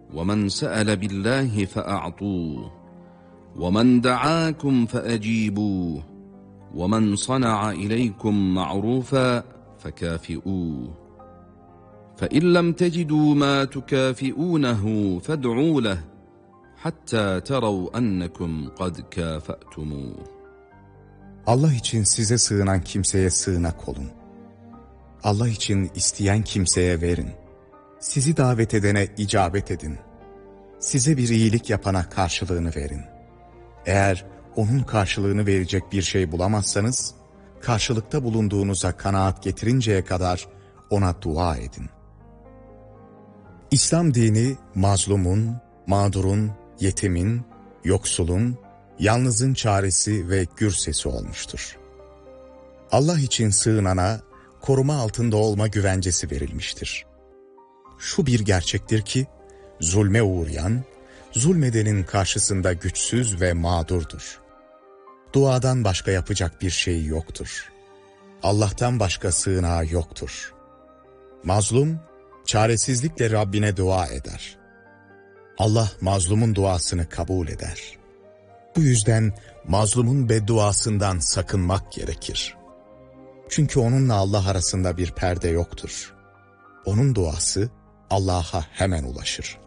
وَمَنْ سَأَلَ بِاللّٰهِ فَأَعْطُوهُ وَمَنْ دَعَاكُمْ فَأَجِيبُوهُ وَمَنْ صَنَعَ إِلَيْكُمْ مَعْرُوفًا فَكَافِئُوهُ فَإِنْ لَمْ تَجِدُوا مَا تُكَافِئُونَهُ فَادْعُوا لَهُ حَتَّى تَرَوْا أَنَّكُمْ قَدْ كَافَأْتُمُوهُ. Allah için size sığınan kimseye sığınak olun. Allah için isteyen kimseye verin. Sizi davet edene icabet edin. Size bir iyilik yapana karşılığını verin. Eğer onun karşılığını verecek bir şey bulamazsanız, karşılıkta bulunduğunuza kanaat getirinceye kadar ona dua edin. İslam dini mazlumun, mağdurun, yetimin, yoksulun, yalnızın çaresi ve gür sesi olmuştur. Allah için sığınana koruma altında olma güvencesi verilmiştir. Şu bir gerçektir ki, zulme uğrayan, zulmedenin karşısında güçsüz ve mağdurdur. Duadan başka yapacak bir şey yoktur. Allah'tan başka sığınağı yoktur. Mazlum, çaresizlikle Rabbine dua eder. Allah mazlumun duasını kabul eder. Bu yüzden mazlumun bedduasından sakınmak gerekir. Çünkü onunla Allah arasında bir perde yoktur. Onun duası Allah'a hemen ulaşır.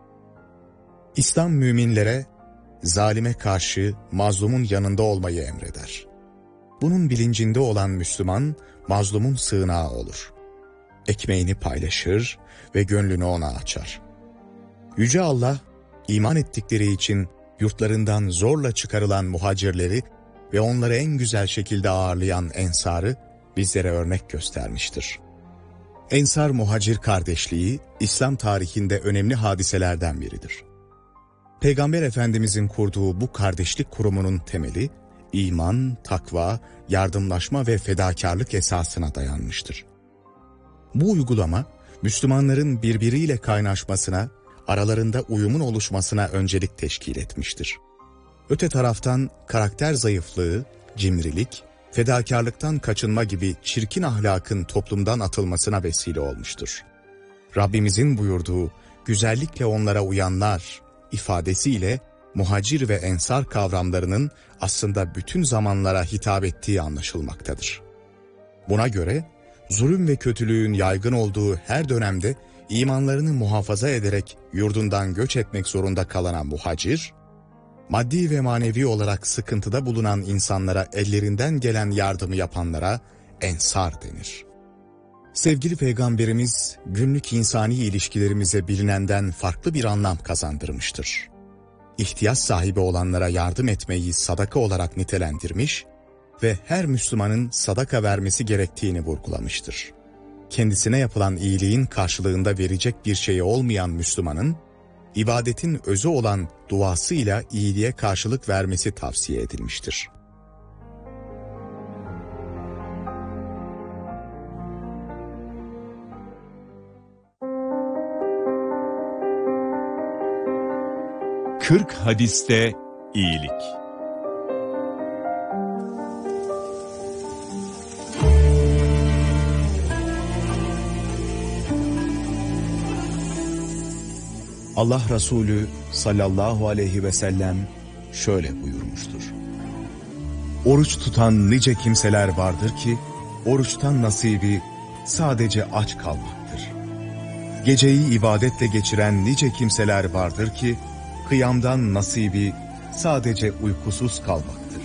İslam müminlere zalime karşı mazlumun yanında olmayı emreder. Bunun bilincinde olan Müslüman mazlumun sığınağı olur. Ekmeğini paylaşır ve gönlünü ona açar. Yüce Allah, iman ettikleri için yurtlarından zorla çıkarılan muhacirleri ve onları en güzel şekilde ağırlayan ensarı bizlere örnek göstermiştir. Ensar-Muhacir kardeşliği, İslam tarihinde önemli hadiselerden biridir. Peygamber Efendimizin kurduğu bu kardeşlik kurumunun temeli, iman, takva, yardımlaşma ve fedakarlık esasına dayanmıştır. Bu uygulama, Müslümanların birbiriyle kaynaşmasına, aralarında uyumun oluşmasına öncelik teşkil etmiştir. Öte taraftan karakter zayıflığı, cimrilik, fedakarlıktan kaçınma gibi çirkin ahlakın toplumdan atılmasına vesile olmuştur. Rabbimizin buyurduğu güzellikle onlara uyanlar ifadesiyle muhacir ve ensar kavramlarının aslında bütün zamanlara hitap ettiği anlaşılmaktadır. Buna göre zulüm ve kötülüğün yaygın olduğu her dönemde imanlarını muhafaza ederek yurdundan göç etmek zorunda kalan muhacir, maddi ve manevi olarak sıkıntıda bulunan insanlara ellerinden gelen yardımı yapanlara ensar denir. Sevgili Peygamberimiz günlük insani ilişkilerimize bilinenden farklı bir anlam kazandırmıştır. İhtiyaç sahibi olanlara yardım etmeyi sadaka olarak nitelendirmiş ve her Müslümanın sadaka vermesi gerektiğini vurgulamıştır. Kendisine yapılan iyiliğin karşılığında verecek bir şey olmayan Müslümanın, ibadetin özü olan duasıyla iyiliğe karşılık vermesi tavsiye edilmiştir. Kırk hadiste iyilik. Allah Resulü sallallahu aleyhi ve sellem şöyle buyurmuştur. Oruç tutan nice kimseler vardır ki, oruçtan nasibi sadece aç kalmaktır. Geceyi ibadetle geçiren nice kimseler vardır ki, kıyamdan nasibi sadece uykusuz kalmaktır.